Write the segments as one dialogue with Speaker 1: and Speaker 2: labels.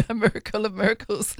Speaker 1: a miracle of miracles.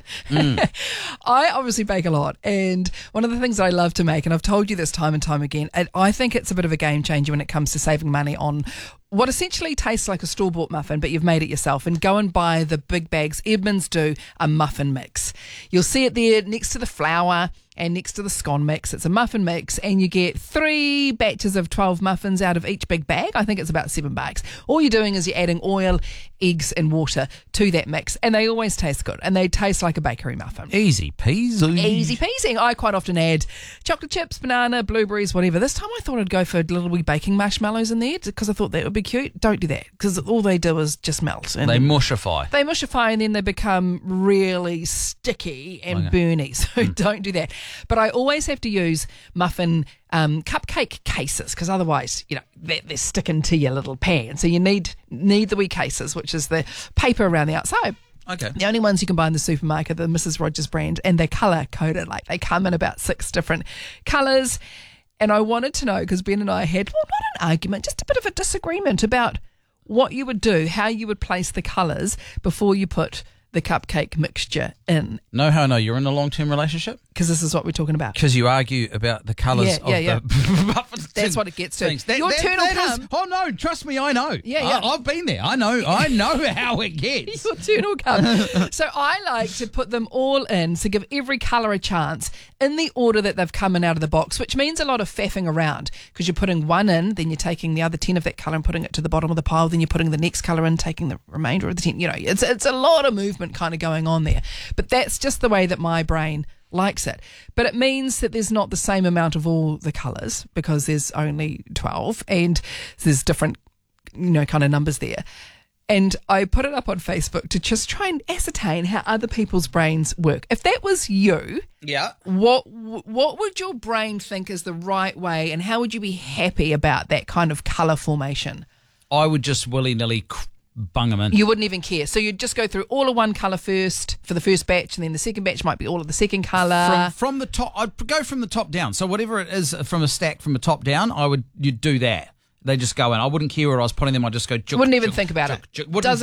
Speaker 1: I obviously bake a lot, and one of the things I love to make, and I've told you this time and time again, and I think it's a bit of a game changer when it comes to saving money on what essentially tastes like a store-bought muffin, but you've made it yourself, and go and buy the big bags. Edmonds do a muffin mix. You'll see it there next to the flour and next to the scone mix. It's a muffin mix, and you get 3 batches of 12 muffins out of each big bag. I think it's about $7. All you're doing is you're adding oil, eggs and water to that mix, and they always taste good, and they taste like a bakery muffin.
Speaker 2: Easy peasy.
Speaker 1: Easy peasy. I quite often add chocolate chips, banana, blueberries, whatever. This time I thought I'd go for little wee baking marshmallows in there because I thought that would be cute. Don't do that, because all they do is just melt. And
Speaker 2: They mushify.
Speaker 1: They mushify, and then they become really sticky and burny. So don't do that. But I always have to use muffin cupcake cases, because otherwise, they're sticking to your little pan. So you need the wee cases, which is the paper around the outside.
Speaker 2: Okay.
Speaker 1: The only ones you can buy in the supermarket, the Mrs. Rogers brand, and they're colour coded. Like, they come in about 6 different colours. And I wanted to know, because Ben and I had, well, not an argument, just a bit of a disagreement about what you would do, how you would place the colours before you put the cupcake mixture in.
Speaker 2: Know how I know you're in a long-term relationship?
Speaker 1: Because this is what we're talking about.
Speaker 2: Because you argue about the colours of the muffins.
Speaker 1: That's what it gets to.
Speaker 2: Things.
Speaker 1: Your turn will come.
Speaker 2: Oh, no, trust me, I know.
Speaker 1: Yeah.
Speaker 2: I've been there. I know how it gets.
Speaker 1: Your turn will come. So I like to put them all in, to give every colour a chance in the order that they've come in out of the box, which means a lot of faffing around, because you're putting one in, then you're taking the other 10 of that colour and putting it to the bottom of the pile, then you're putting the next colour in, taking the remainder of the 10. It's a lot of movement kind of going on there. But that's just the way that my brain likes it. But it means that there's not the same amount of all the colours, because there's only 12 and there's different kind of numbers there. And I put it up on Facebook to just try and ascertain how other people's brains work. If that was you, what would your brain think is the right way, and how would you be happy about that kind of colour formation?
Speaker 2: I would just willy-nilly bung them in.
Speaker 1: You wouldn't even care. So you'd just go through all of one colour first for the first batch, and then the second batch might be all of the second colour.
Speaker 2: From the top, I'd go from the top down. So whatever it is from a stack from the top down, you'd do that. They just go in. I wouldn't care where I was putting them. I just go.
Speaker 1: Wouldn't even think about it.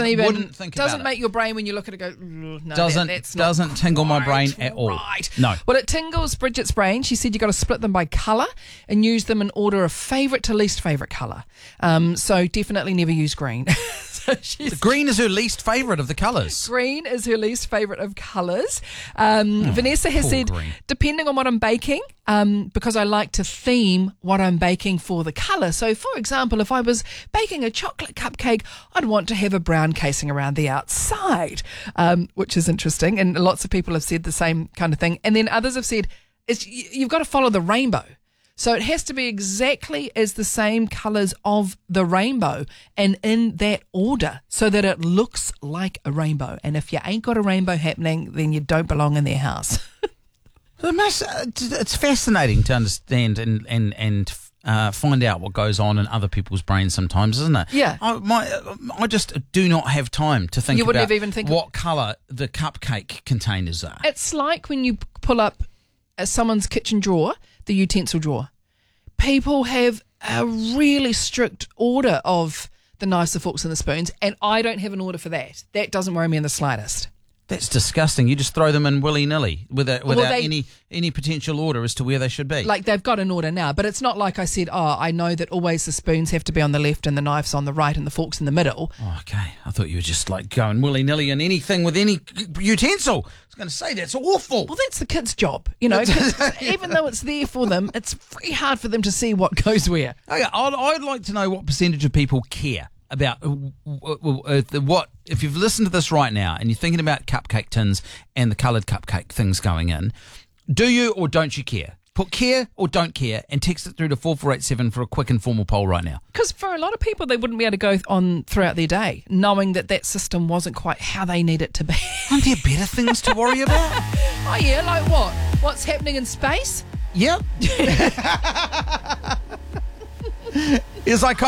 Speaker 1: Doesn't make your brain, when you look at it, go. No,
Speaker 2: doesn't tingle my brain at all.
Speaker 1: Right.
Speaker 2: No.
Speaker 1: Well, it tingles Bridget's brain. She said you got to split them by colour and use them in order of favourite to least favourite colour. So definitely never use green.
Speaker 2: Green is her least favourite of the colours.
Speaker 1: Green is her least favourite of colours. Vanessa has said,
Speaker 2: green.
Speaker 1: Depending on what I'm baking, because I like to theme what I'm baking for the colour. So, for example, if I was baking a chocolate cupcake, I'd want to have a brown casing around the outside, which is interesting. And lots of people have said the same kind of thing. And then others have said, you've got to follow the rainbow. So it has to be exactly as the same colours of the rainbow and in that order, so that it looks like a rainbow. And if you ain't got a rainbow happening, then you don't belong in their house.
Speaker 2: It's fascinating to understand and find out what goes on in other people's brains sometimes, isn't it?
Speaker 1: Yeah.
Speaker 2: I just do not have time to think about what colour the cupcake containers are.
Speaker 1: It's like when you pull up someone's kitchen drawer, the utensil drawer. People have a really strict order of the knives, the forks and the spoons, and I don't have an order for that. That doesn't worry me in the slightest.
Speaker 2: That's disgusting. You just throw them in willy-nilly without any potential order as to where they should be.
Speaker 1: Like, they've got an order now, but it's not like I said, I know that always the spoons have to be on the left and the knives on the right and the forks in the middle.
Speaker 2: Oh, okay. I thought you were just like going willy-nilly in anything with any utensil. I was going to say, that's awful.
Speaker 1: Well, that's the kid's job, even though it's there for them, it's very hard for them to see what goes where.
Speaker 2: Okay, I'd like to know what percentage of people care about what, if you've listened to this right now and you're thinking about cupcake tins and the coloured cupcake things going in, do you or don't you care? Put care or don't care and text it through to 4487 for a quick informal poll right now.
Speaker 1: Because for a lot of people, they wouldn't be able to go on throughout their day knowing that system wasn't quite how they need it to be.
Speaker 2: Aren't there better things to worry about?
Speaker 1: Oh yeah, like what? What's happening in space?
Speaker 2: Yep. It's like